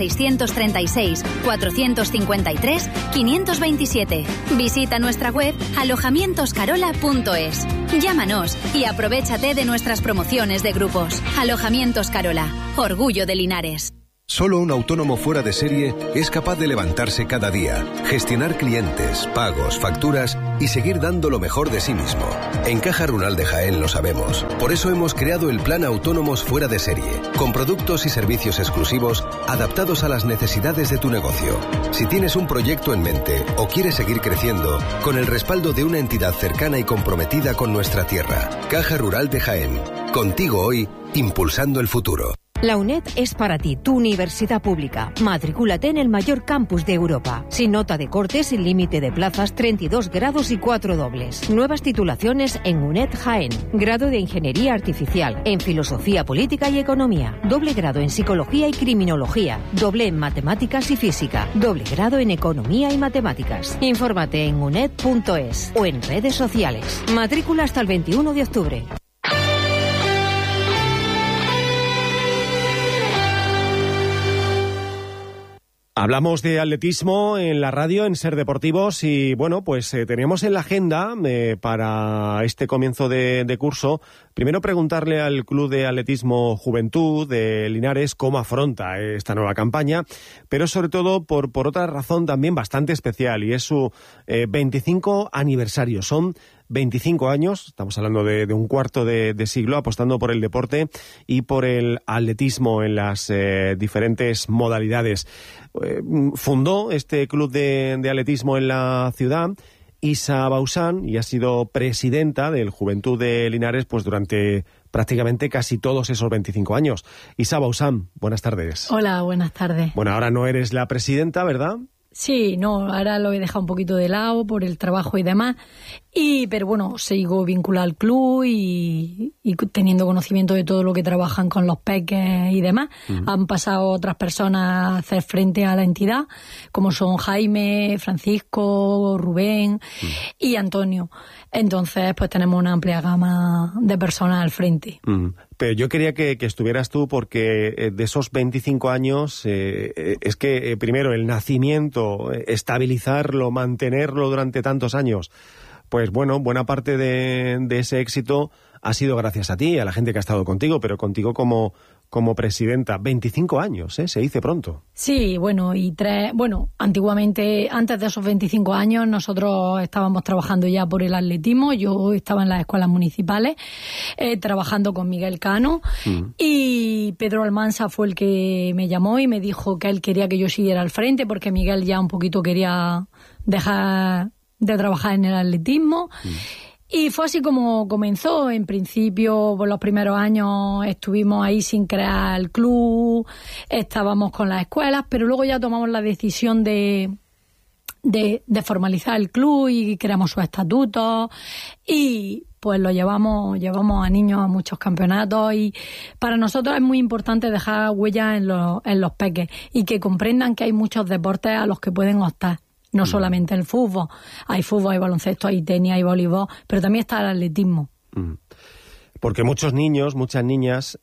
636-453-527. Visita nuestra web alojamientoscarola.es. Llámanos y aprovéchate de nuestras promociones de grupos. Alojamientos Carola, orgullo de Linares. Solo un autónomo fuera de serie es capaz de levantarse cada día, gestionar clientes, pagos, facturas y seguir dando lo mejor de sí mismo. En Caja Rural de Jaén lo sabemos. Por eso hemos creado el Plan Autónomos Fuera de Serie, con productos y servicios exclusivos adaptados a las necesidades de tu negocio. Si tienes un proyecto en mente o quieres seguir creciendo, con el respaldo de una entidad cercana y comprometida con nuestra tierra. Caja Rural de Jaén. Contigo hoy, impulsando el futuro. La UNED es para ti, tu universidad pública. Matricúlate en el mayor campus de Europa. Sin nota de corte, sin límite de plazas, 32 grados y 4 dobles. Nuevas titulaciones en UNED Jaén. Grado de Ingeniería Artificial, en Filosofía Política y Economía. Doble grado en Psicología y Criminología. Doble en Matemáticas y Física. Doble grado en Economía y Matemáticas. Infórmate en uned.es o en redes sociales. Matrícula hasta el 21 de octubre. Hablamos de atletismo en la radio, en Ser Deportivos, y bueno, pues tenemos en la agenda para este comienzo de curso, primero preguntarle al Club de Atletismo Juventud de Linares cómo afronta esta nueva campaña, pero sobre todo por otra razón también bastante especial, y es su 25 aniversario. Son 25 años, estamos hablando de un cuarto de siglo, apostando por el deporte y por el atletismo en las diferentes modalidades. Fundó este club de atletismo en la ciudad Isa Bausán, y ha sido presidenta del Juventud de Linares pues durante prácticamente casi todos esos 25 años. Isa Bausán, buenas tardes. Hola, buenas tardes. Bueno, ahora no eres la presidenta, ¿verdad? Sí, no, ahora lo he dejado un poquito de lado por el trabajo y demás. Pero bueno, sigo vinculada al club y teniendo conocimiento de todo lo que trabajan con los peques y demás. Han pasado otras personas a hacer frente a la entidad, como son Jaime, Francisco, Rubén y Antonio. Entonces, pues tenemos una amplia gama de personas al frente. Pero yo quería que estuvieras tú porque de esos 25 años es que primero el nacimiento, estabilizarlo, mantenerlo durante tantos años, pues bueno, buena parte de ese éxito ha sido gracias a ti, a la gente que ha estado contigo, pero contigo como presidenta. 25 años, se dice pronto. Sí, bueno, antiguamente, antes de esos 25 años, nosotros estábamos trabajando ya por el atletismo. Yo estaba en las escuelas municipales, trabajando con Miguel Cano, y Pedro Almansa fue el que me llamó y me dijo que él quería que yo siguiera al frente, porque Miguel ya un poquito quería dejar de trabajar en el atletismo. Y fue así como comenzó. En principio, por los primeros años estuvimos ahí sin crear el club, estábamos con las escuelas, pero luego ya tomamos la decisión de formalizar el club y creamos sus estatutos y pues lo llevamos a niños a muchos campeonatos, y para nosotros es muy importante dejar huella en los peques y que comprendan que hay muchos deportes a los que pueden optar. No solamente el fútbol, hay baloncesto, hay tenis, hay voleibol, pero también está el atletismo. Porque muchos niños, muchas niñas,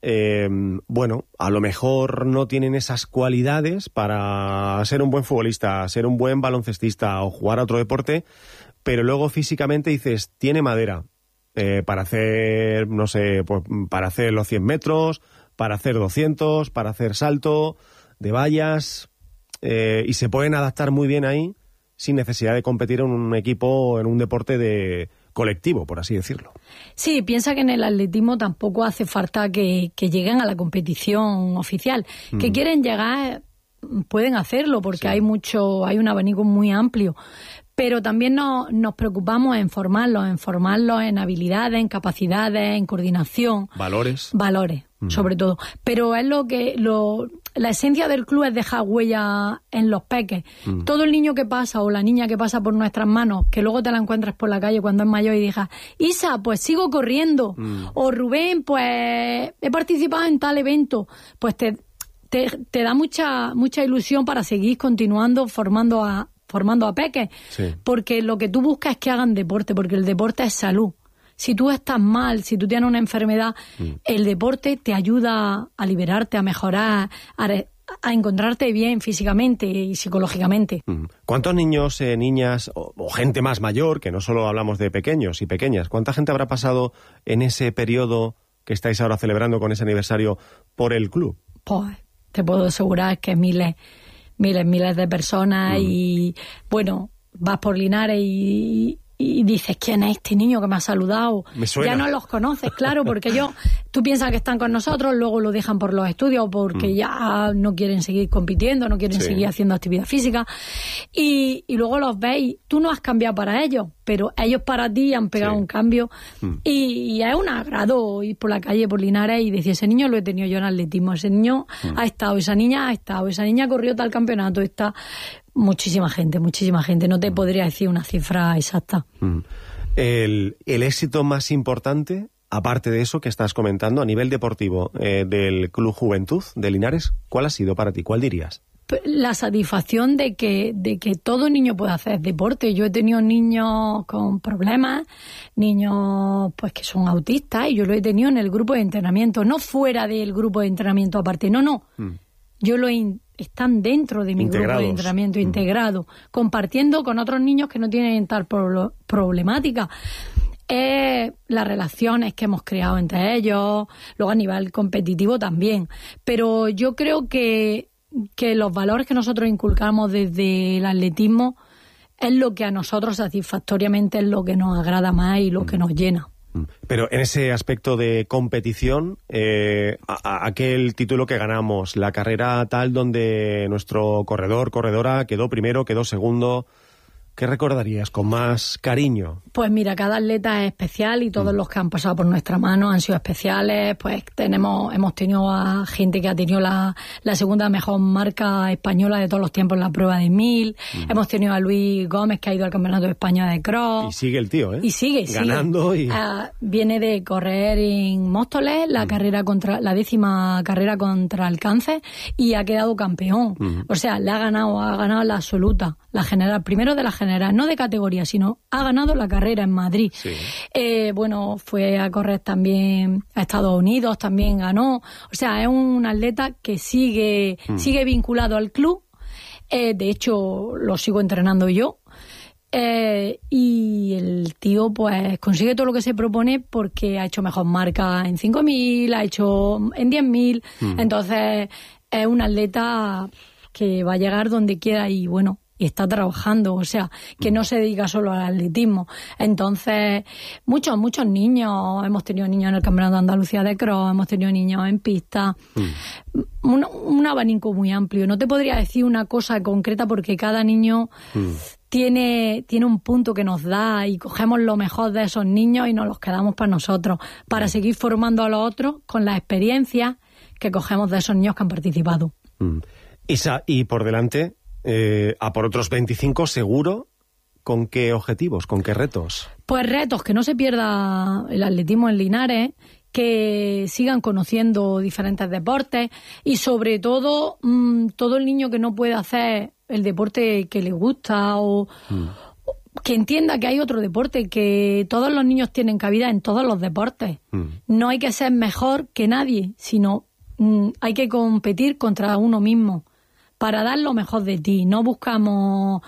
a lo mejor no tienen esas cualidades para ser un buen futbolista, ser un buen baloncestista o jugar a otro deporte, pero luego físicamente dices, tiene madera para hacer, no sé, pues para hacer los 100 metros, para hacer 200, para hacer salto de vallas, y se pueden adaptar muy bien ahí, sin necesidad de competir en un equipo, en un deporte de colectivo, por así decirlo. Sí, piensa que en el atletismo tampoco hace falta que lleguen a la competición oficial. Que quieren llegar, pueden hacerlo, porque hay un abanico muy amplio. Pero también nos preocupamos en formarlos en habilidades, en capacidades, en coordinación. Valores, sobre todo. Pero es la esencia del club es dejar huella en los peques. Todo el niño que pasa o la niña que pasa por nuestras manos, que luego te la encuentras por la calle cuando es mayor y digas, Isa, pues sigo corriendo. O Rubén, pues he participado en tal evento. Pues te da mucha ilusión para seguir continuando formando a peques, porque lo que tú buscas es que hagan deporte, porque el deporte es salud. Si tú estás mal, si tú tienes una enfermedad, el deporte te ayuda a liberarte, a mejorar, a encontrarte bien físicamente y psicológicamente. ¿Cuántos niños, niñas o gente más mayor, que no solo hablamos de pequeños y pequeñas, cuánta gente habrá pasado en ese periodo que estáis ahora celebrando con ese aniversario por el club? Pues te puedo asegurar que miles de personas, y bueno, vas por Linares y dices, ¿quién es este niño que me ha saludado? Me suena. Ya no los conoces, claro, porque tú piensas que están con nosotros, luego lo dejan por los estudios porque ya no quieren seguir compitiendo, no quieren seguir haciendo actividad física, y luego los veis, tú no has cambiado para ellos, pero ellos para ti han pegado un cambio, y es un agrado ir por la calle, por Linares, y decir, ese niño lo he tenido yo en atletismo, ese niño ha estado, esa niña ha estado, esa niña corrió tal campeonato, está... Muchísima gente, no te podría decir una cifra exacta. El éxito más importante, aparte de eso que estás comentando, a nivel deportivo, del Club Juventud de Linares, ¿cuál ha sido para ti? ¿Cuál dirías? La satisfacción de que todo niño puede hacer deporte. Yo he tenido niños con problemas, niños pues que son autistas, y yo lo he tenido en el grupo de entrenamiento, no fuera del grupo de entrenamiento aparte, no. Yo están dentro de mi grupo de entrenamiento integrado, compartiendo con otros niños que no tienen tal problemática. Las relaciones que hemos creado entre ellos, luego a nivel competitivo también. Pero yo creo que los valores que nosotros inculcamos desde el atletismo es lo que a nosotros satisfactoriamente es lo que nos agrada más y lo que nos llena. Pero en ese aspecto de competición, aquel título que ganamos, la carrera tal donde nuestro corredora quedó primero, quedó segundo, ¿qué recordarías con más cariño? Pues mira, cada atleta es especial y todos los que han pasado por nuestra mano han sido especiales. Pues hemos tenido a gente que ha tenido la segunda mejor marca española de todos los tiempos en la prueba de 1000. Hemos tenido a Luis Gómez, que ha ido al Campeonato de España de cross. Y sigue el tío, ¿eh? Y sigue. Ganando y... viene de correr en Móstoles, la 10ª carrera contra el cáncer, y ha quedado campeón. O sea, ha ganado la absoluta, la general, primero de la general, no de categoría, sino ha ganado la carrera en Madrid. Sí. Fue a correr también a Estados Unidos, también ganó. O sea, es un atleta que sigue vinculado al club. De hecho, lo sigo entrenando yo. Y el tío pues consigue todo lo que se propone porque ha hecho mejor marca en 5.000, ha hecho en 10.000. Entonces es un atleta que va a llegar donde quiera y está trabajando, o sea, que no se dedica solo al atletismo. Entonces, muchos niños, hemos tenido niños en el Campeonato de Andalucía de cross, hemos tenido niños en pista, un abanico muy amplio. No te podría decir una cosa concreta porque cada niño tiene un punto que nos da y cogemos lo mejor de esos niños y nos los quedamos para nosotros, para seguir formando a los otros con las experiencias que cogemos de esos niños que han participado. Isa, y por delante... a por otros 25 seguro, ¿con qué objetivos, con qué retos? Pues retos, que no se pierda el atletismo en Linares, que sigan conociendo diferentes deportes y sobre todo todo el niño que no puede hacer el deporte que le gusta o que entienda que hay otro deporte, que todos los niños tienen cabida en todos los deportes. No hay que ser mejor que nadie, sino hay que competir contra uno mismo para dar lo mejor de ti. No buscamos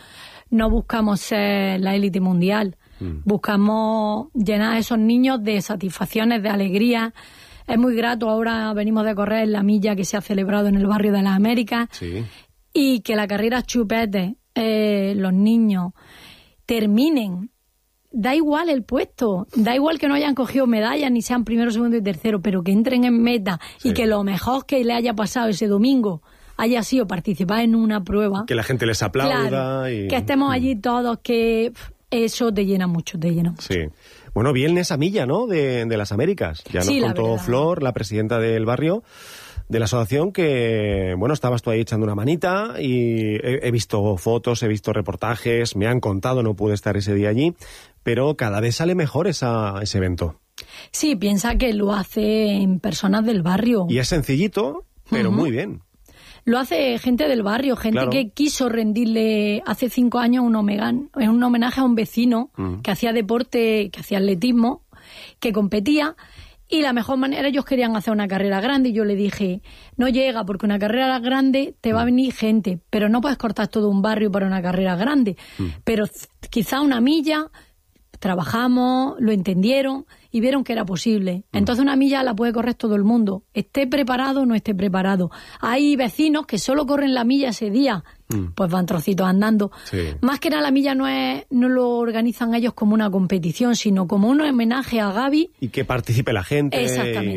ser la élite mundial. Buscamos llenar a esos niños de satisfacciones, de alegría. Es muy grato, ahora venimos de correr en la milla que se ha celebrado en el barrio de las Américas. Sí. Y que la carrera chupete, los niños terminen. Da igual el puesto, da igual que no hayan cogido medallas ni sean primero, segundo y tercero, pero que entren en meta y que lo mejor que le haya pasado ese domingo haya sido participar en una prueba. Que la gente les aplauda. Claro, y... que estemos allí todos, que eso te llena mucho, te llena mucho. Sí. Bueno, vi en esa milla, ¿no?, de las Américas. Ya nos contó Flor, la presidenta del barrio, de la asociación, que, estabas tú ahí echando una manita y he visto fotos, he visto reportajes, me han contado, no pude estar ese día allí, pero cada vez sale mejor ese evento. Sí, piensa que lo hacen personas del barrio. Y es sencillito, pero muy bien. Lo hace gente del barrio, gente que quiso rendirle hace 5 años un homenaje a un vecino que hacía deporte, que hacía atletismo, que competía, y la mejor manera, ellos querían hacer una carrera grande, y yo le dije, no llega, porque una carrera grande te va a venir gente, pero no puedes cortar todo un barrio para una carrera grande, pero quizá una milla, trabajamos, lo entendieron y vieron que era posible. Entonces una milla la puede correr todo el mundo, esté preparado o no esté preparado. Hay vecinos que solo corren la milla ese día, pues van trocitos andando. Sí. Más que nada la milla no lo organizan ellos como una competición, sino como un homenaje a Gaby. Y que participe la gente. Exactamente.